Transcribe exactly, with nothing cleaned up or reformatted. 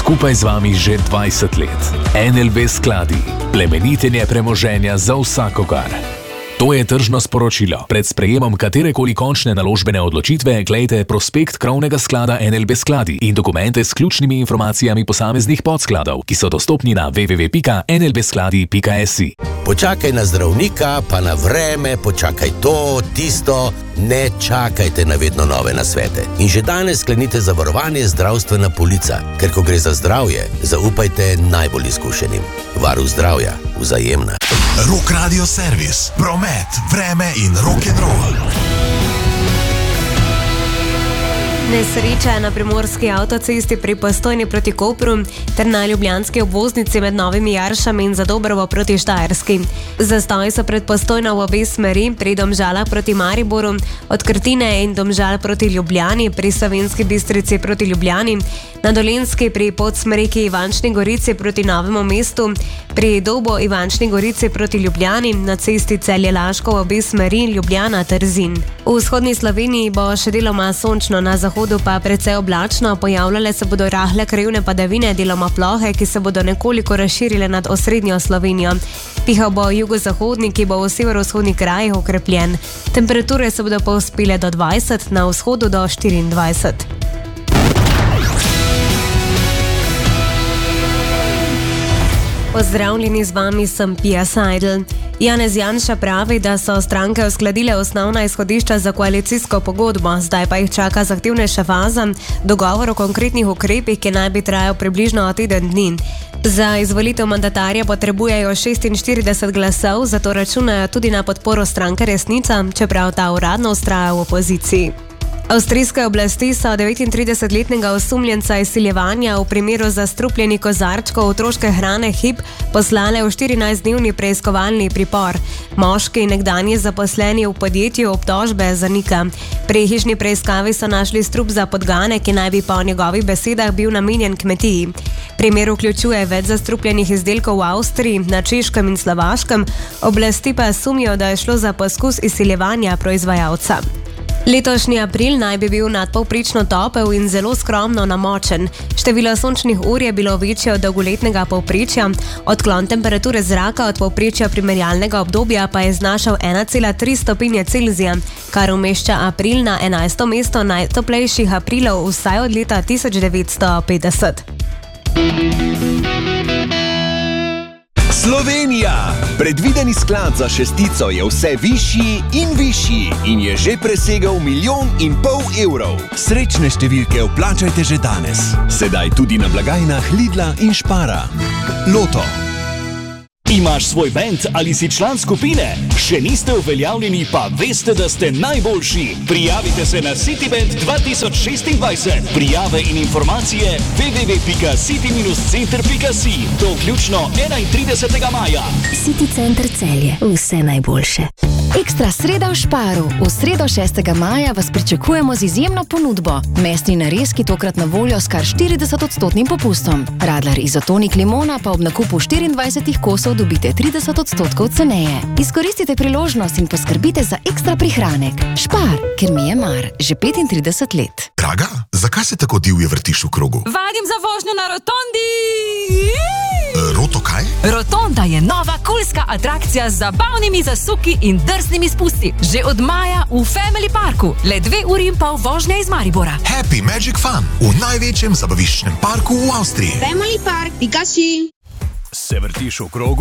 skupaj z vami že dvajset let. N L B skladi, plemenitenje premoženja za vsakogar. To je tržno sporočilo. Pred sprejemom katerekoli končne naložbene odločitve glejte prospekt krovnega sklada N L B skladi in dokumente s ključnimi informacijami posameznih podskladov, ki so dostopni na w w w pika n l b skladi pika s i. Počakaj na zdravnika, pa na vreme, počakaj to, tisto, ne čakajte na vedno nove nasvete. In že danes sklenite zavarovanje zdravstvena polica, ker ko gre za zdravje, zaupajte najbolj izkušenim. Varuh zdravja, Vzajemna. Rock Radio Servis, promet, vreme in rock'n'roll. Nesreča na primorski avtocesti pri Postojni proti Kopru ter na ljubljanski obvoznici med Novimi Jaršami in Zadobrovo proti Štajerski. Zastoji so pred Postojno v obe smeri, pri Domžalah proti Mariboru, od Krtine in Domžal proti Ljubljani, pri Slovenski Bistrici proti Ljubljani, na Dolenjski pri Podsmreki Ivančni Gorici proti Novemu mestu, pri Dobu Ivančni Gorici proti Ljubljani, na cesti Celje-Laško v obe smeri Ljubljana-Trzin. V vzhodni Sloveniji bo še deloma sončno, na zahodu pa precej oblačno, pojavljale se bodo rahle krajevne padavine, deloma plohe, ki se bodo nekoliko razširile nad osrednjo Slovenijo. Pihal bo jugozahodnik, ki bo v severovzhodnih krajih okrepljen. Temperature se bodo povzpele do dvajset, na vzhodu do štiriindvajset. Pozdravljeni, z vami sem Pia Seidel. Janez Janša pravi, da so stranke uskladile osnovna izhodišča za koalicijsko pogodbo, zdaj pa jih čaka zahtevnejša faza, dogovor o konkretnih ukrepih, ki naj bi trajal približno teden dni. Za izvolitev mandatarja potrebujejo šestinštirideset glasov, zato računajo tudi na podporo stranke Resnica, čeprav ta uradno vztraja v opoziciji. Avstrijske oblasti so devetintridesetletnega osumljenca izsiljevanja v primeru zastrupljenih kozarčkov otroške hrane Hip poslale v štirinajstdnevni preiskovalni pripor. Moški, nekdanji zaposleni v podjetju, obtožbe zanika. Pri hišni preiskavi so našli strup za podgane, ki naj bi po njegovih besedah bil namenjen kmetiji. Primer vključuje več zastrupljenih izdelkov v Avstriji, na Češkem in Slovaškem, oblasti pa sumijo, da je šlo za poskus izsiljevanja proizvajalca. Letošnji april naj bi bil nadpovprečno topel in zelo skromno namočen. Število sončnih ur je bilo večje od dolgoletnega povprečja, odklon temperature zraka od povprečja primerjalnega obdobja pa je znašal ena cela tri stopinje Celzija, kar umešča april na enajsto mesto najtoplejših aprilov vsaj od leta tisoč devetsto petdeset. Slovenija! Predvideni sklad za šestico je vse višji in višji in je že presegel milijon in pol evrov. Srečne številke vplačajte že danes. Sedaj tudi na blagajnah Lidla in Špara. Loto. Imaš svoj bend ali si član skupine? Še niste uveljavljeni, pa veste, da ste najboljši. Prijavite se na Cityband dva tisoč šestindvajset. Prijave in informacije w w w pika city center pika si do vključno enaintridesetega maja. City Center Celje. Vse najboljše. Ekstra sreda v Šparu. V sredo šestega maja vas pričakujemo z izjemno ponudbo. Mesni narezki tokrat na voljo s kar štirideset odstotnim popustom. Radler izotonik limona pa ob nakupu štiriindvajsetih kosov dobite trideset odstotkov ceneje. Izkoristite priložnost in poskrbite za ekstra prihranek. Špar, ker mi je mar, že petintrideset let. Draga, zakaj se tako divje vrtiš v krogu? Vadim za vožnjo na rotondi! Roto kaj? Rotonda je nova kulska atrakcija z zabavnimi zasuki in drsnimi spusti. Že od maja v Family Parku. Le dve uri in pol vožnja iz Maribora. Happy Magic Fun v največjem zabaviščnem parku v Avstriji. Family Park pika si. Se vrtiš v krogu?